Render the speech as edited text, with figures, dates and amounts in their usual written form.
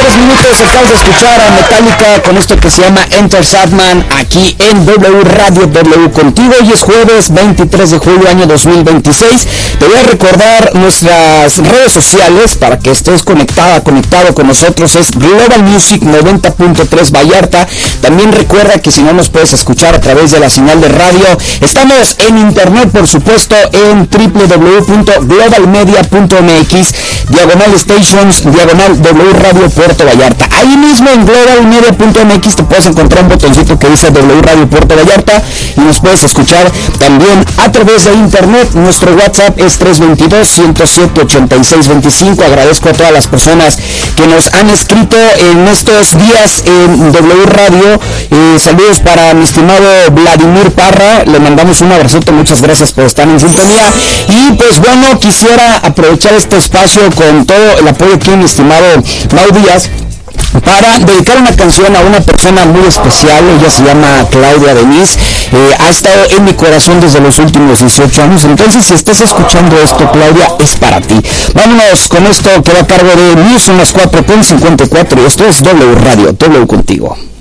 3 minutos acabas de escuchar a Metallica con esto que se llama Enter Sandman aquí en W Radio W contigo. Hoy es jueves 23 de julio año 2026. Te voy a recordar nuestras redes sociales para que estés conectado con nosotros. Es Global Music 90.3 Vallarta. También recuerda que si no nos puedes escuchar a través de la señal de radio, estamos en internet, por supuesto, en www.globalmedia.mx, diagonal stations, diagonal W Radio Puerto Vallarta. Ahí mismo en globalmedia.mx te puedes encontrar un botoncito que dice W Radio Puerto Vallarta y nos puedes escuchar también a través de internet. Nuestro WhatsApp es 322-107-8625. Agradezco a todas las personas que nos han escrito en estos días en W Radio. Saludos para mi estimado Vladimir Parra, le mandamos un abrazote, muchas gracias por estar en sintonía. Y pues bueno, quisiera aprovechar este espacio con todo el apoyo aquí, mi estimado Mau Díaz, para dedicar una canción a una persona muy especial. Ella se llama Claudia Denise, ha estado en mi corazón desde los últimos 18 años, entonces si estás escuchando esto, Claudia, es para ti. Vámonos con esto que va a cargo de News, unas 4:54, y esto es W Radio, W contigo.